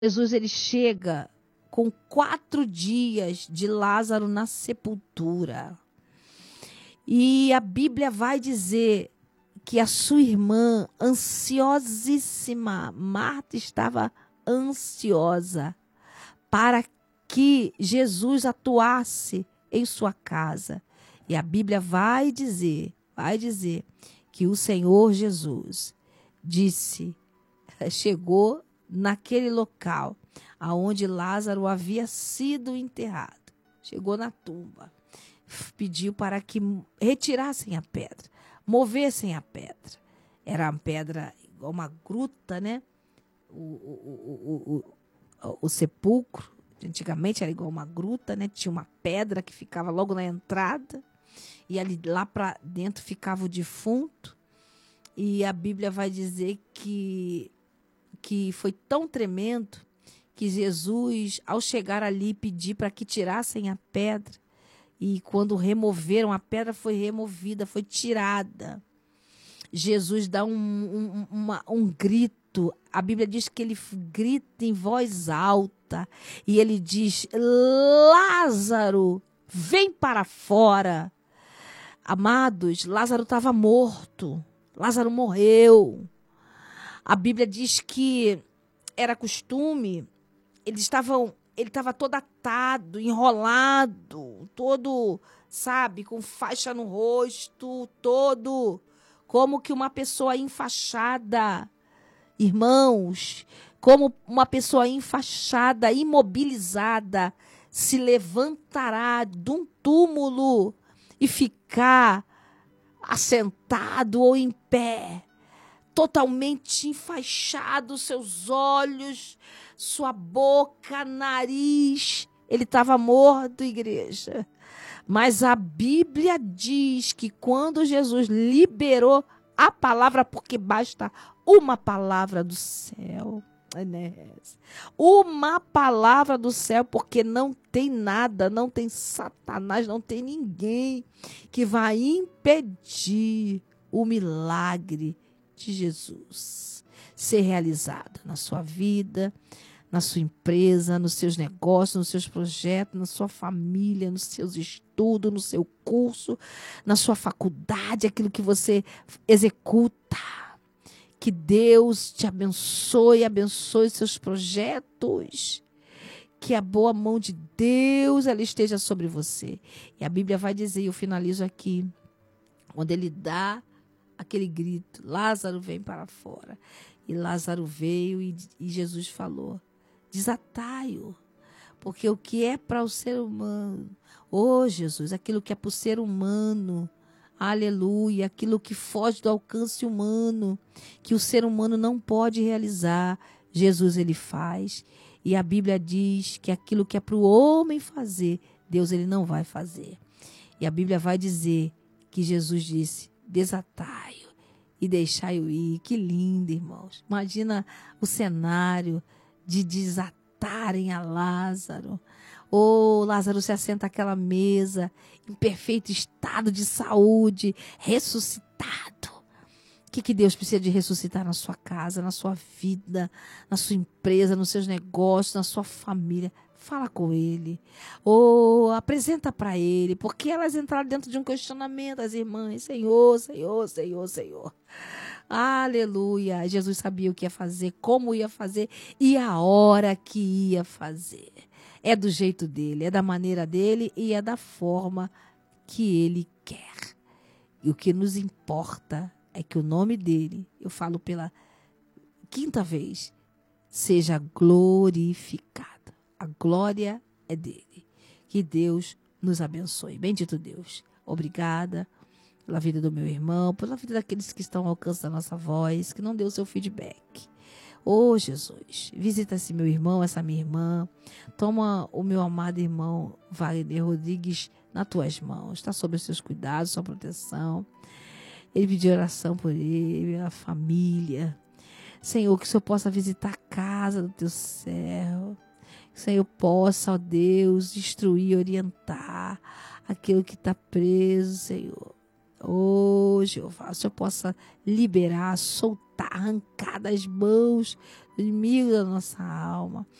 Jesus ele chega com 4 dias de Lázaro na sepultura. E a Bíblia vai dizer que a sua irmã, ansiosíssima, Marta estava ansiosa para que Jesus atuasse em sua casa. E a Bíblia vai dizer que o Senhor Jesus chegou naquele local aonde Lázaro havia sido enterrado. Chegou na tumba, pediu para que retirassem a pedra, movessem a pedra. Era uma pedra igual uma gruta, né? O sepulcro, antigamente era igual uma gruta, né? Tinha uma pedra que ficava logo na entrada e ali lá para dentro ficava o defunto. E a Bíblia vai dizer que foi tão tremendo que Jesus, ao chegar ali, pediu para que tirassem a pedra. E quando removeram, a pedra foi removida, foi tirada. Jesus dá um grito. A Bíblia diz que ele grita em voz alta. E ele diz: Lázaro, vem para fora. Amados, Lázaro estava morto. Lázaro morreu. A Bíblia diz que era costume, ele estava todo atado, enrolado, todo, sabe, com faixa no rosto, todo como que uma pessoa enfaixada, irmãos, como uma pessoa enfaixada, imobilizada, se levantará de um túmulo e ficar assentado ou em pé, totalmente enfaixado, seus olhos, sua boca, nariz. Ele estava morto, igreja. Mas a Bíblia diz que quando Jesus liberou a palavra, porque basta uma palavra do céu, uma palavra do céu, porque não tem nada, não tem Satanás, não tem ninguém que vai impedir o milagre de Jesus ser realizado na sua vida, na sua empresa, nos seus negócios, nos seus projetos, na sua família, nos seus estudos, no seu curso, na sua faculdade, aquilo que você executa. Que Deus te abençoe, abençoe seus projetos. Que a boa mão de Deus ela esteja sobre você. E a Bíblia vai dizer, e eu finalizo aqui, onde ele dá aquele grito: Lázaro, vem para fora. E Lázaro veio e Jesus falou: desatai-o, porque o que é para o ser humano, Jesus, aquilo que é para o ser humano, aleluia, aquilo que foge do alcance humano, que o ser humano não pode realizar, Jesus ele faz. E a Bíblia diz que aquilo que é para o homem fazer, Deus ele não vai fazer. E a Bíblia vai dizer que Jesus disse: desatai-o e deixai-o ir. Que lindo, irmãos. Imagina o cenário de desatarem a Lázaro. Lázaro se assenta àquela mesa, em perfeito estado de saúde, ressuscitado. O que Deus precisa de ressuscitar na sua casa, na sua vida, na sua empresa, nos seus negócios, na sua família? Fala com ele. Apresenta para ele. Porque elas entraram dentro de um questionamento, as irmãs. Senhor, Senhor, Senhor, Senhor. Aleluia. Jesus sabia o que ia fazer, como ia fazer e a hora que ia fazer. É do jeito dele, é da maneira dele e é da forma que ele quer. E o que nos importa é que o nome dele, eu falo pela 5ª vez, seja glorificado. A glória é dele. Que Deus nos abençoe. Bendito Deus. Obrigada pela vida do meu irmão, pela vida daqueles que estão ao alcance da nossa voz, que não deu o seu feedback. Jesus, visita esse meu irmão, essa minha irmã. Toma o meu amado irmão Wagner Rodrigues nas tuas mãos. Está sob os seus cuidados, sua proteção. Ele pediu oração por ele, a família. Senhor, que o Senhor possa visitar a casa do teu servo. Que o Senhor possa, ó Deus, destruir, orientar aquilo que está preso, Senhor. Jeová, o Senhor possa liberar, soltar está arrancada as mãos do inimigo da nossa alma.